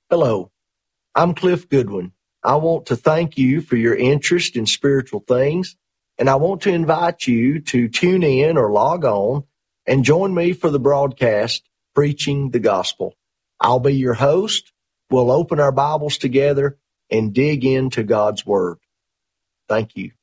Hello, I'm Cliff Goodwin. I want to thank you for your interest in spiritual things, and I want to invite you to tune in or log on and join me for the broadcast, Preaching the Gospel. I'll be your host. We'll open our Bibles together and dig into God's Word. Thank you.